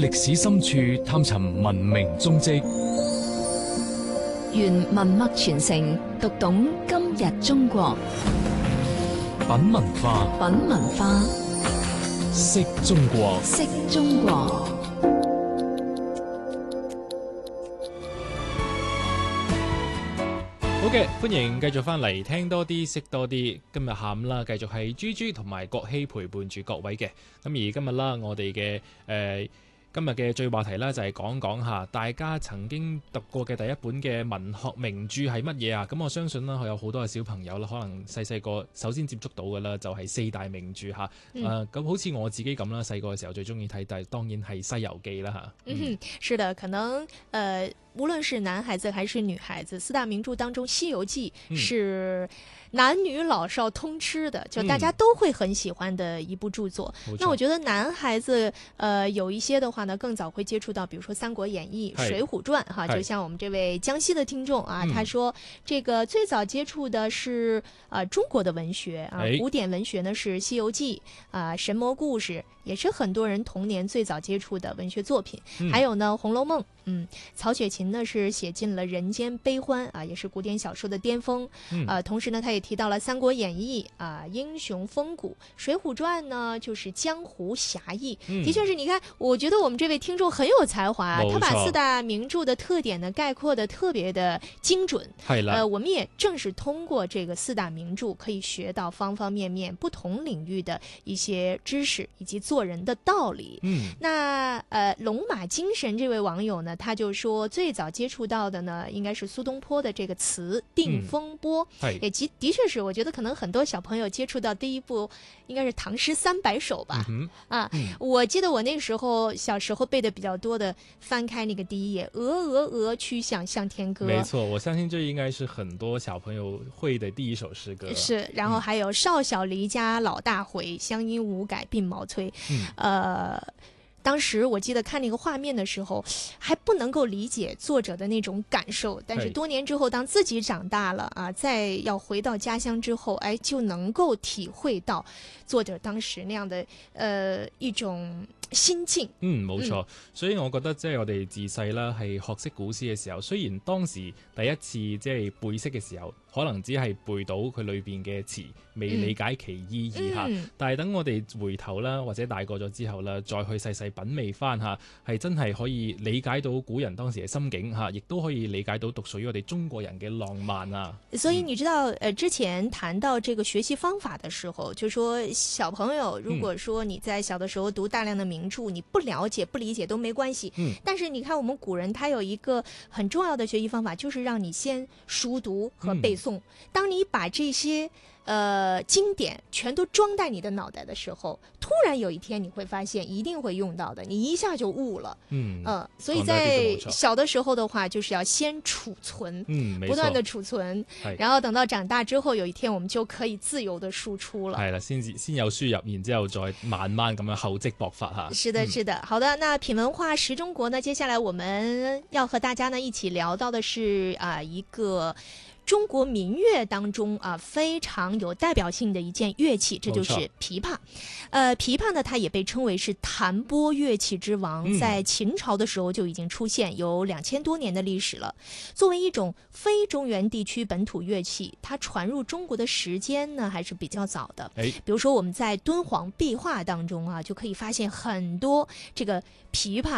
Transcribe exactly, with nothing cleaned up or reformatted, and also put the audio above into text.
歷史深處探尋文明蹤跡， 願文脈傳承，讀懂今日中國。 品文化， 品文化， 識中國， 識中國。 好嘅，歡迎繼續翻嚟聽多啲識多啲。今日下午啦，繼續係豬豬同埋國希陪伴住各位嘅。咁而今日啦，我哋嘅誒今日嘅最話題啦，就係講講下大家曾經讀過嘅第一本嘅文學名著係乜嘢啊？咁我相信啦，有好多嘅小朋友啦，可能細細個首先接觸到嘅啦，就係四大名著嚇。誒、嗯，咁、呃、好似我自己咁啦，細個嘅時候最中意睇，但係當然係《西遊記》啦嚇。 嗯，是的，可能誒。呃無論是男孩子還是女孩子，四大名著當中《西遊記》是男女老少通吃的，嗯、就大家都會很喜歡的一部著作。嗯、那我覺得男孩子呃有一些的話呢，更早會接觸到，比如說《三國演義》《水滸傳》哈，就像我們這位江西的聽眾啊，嗯、他說這個最早接觸的是啊、呃、中國的文學啊，古典文學呢是《西遊記》啊、呃，神魔故事也是很多人童年最早接觸的文學作品。嗯、還有呢《紅樓夢》，嗯，曹雪芹呢是寫盡了人間悲歡啊，也是古典小說的巔峰。嗯，呃，同時呢，他也提到了《三國演義》啊，英雄風骨，《水滸傳》呢就是江湖俠義。嗯、的確是，你看，我覺得我們這位聽眾很有才華，他把四大名著的特點呢概括得特別的精準。係啦，呃，我們也正是通過這個四大名著，可以學到方方面面不同領域的一些知識以及做人的道理。嗯，那呃，龍馬精神這位網友呢，他就說最早接觸到的呢，應該是蘇東坡的這個詞《定風波》。嗯，也的的確是，我覺得可能很多小朋友接觸到第一部應該是《唐詩三百首》吧。嗯、啊，嗯、我記得我那時候小時候背的比較多的，翻開那個第一頁，鵝鵝鵝，曲項向天歌。 沒錯，我相信這應該是很多小朋友會的第一首詩歌。 是，然後還有少小離家老大回，鄉音無改鬢毛衰。嗯，呃。當時我記得看那個畫面的時候，還不能夠理解作者的那種感受，但是多年之後，當自己長大了啊，再要回到家鄉之後，哎，就能夠體會到作者當時那樣的呃一種心境。 嗯，冇錯。 嗯、 所以我覺得即係我哋自細啦，係學識古詩嘅時候，雖然當時第一次即係背識嘅時候，可能只係背到佢裏邊嘅詞，未理解其意義吓。嗯、但係等我哋回頭啦，或者大個咗之後啦，再去細細品味翻吓，係真係可以理解到古人當時嘅心境吓，亦都可以理解到獨屬於我哋中國人嘅浪漫啊。 所以你知道，誒、嗯，之前談到這個學習方法的時候，就說小朋友，如果說你在小的時候讀大量的名著，嗯、你不了解、不理解都沒關係。嗯。但是你看，我們古人他有一個很重要的學習方法，就是讓你先熟讀和背誦。嗯、當你把這些呃，經典全都裝在你的腦袋的時候，突然有一天你會發現一定會用到的，你一下就悟了。嗯，呃，所以在小的時候的話，就是要先儲存，嗯，不斷的儲存，然後等到長大之後，有一天我們就可以自由的輸出了。係啦， 先至先有輸入，然之後再慢慢咁樣厚積薄發哈。 是的，是的，好的。那品文化識中國呢，接下來我們要和大家呢一起聊到的是啊、呃、一個。中國民樂當中啊，非常有代表性的一件樂器，這就是琵琶。呃，琵琶呢，它也被稱為是彈撥樂器之王，嗯、在秦朝的時候就已經出現，有兩千多年的歷史了。作為一種非中原地區本土樂器，它傳入中國的時間呢，還是比較早的。哎，比如說我們在敦煌壁畫當中啊，就可以發現很多這個琵琶。